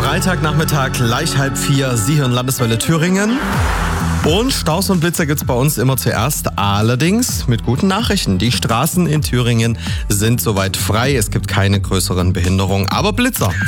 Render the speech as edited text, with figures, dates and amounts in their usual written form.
Freitagnachmittag, gleich 3:30. Sie hören Landeswelle Thüringen. Und Staus und Blitzer gibt's bei uns immer zuerst, allerdings mit guten Nachrichten. Die Straßen in Thüringen sind soweit frei, es gibt keine größeren Behinderungen, aber Blitzer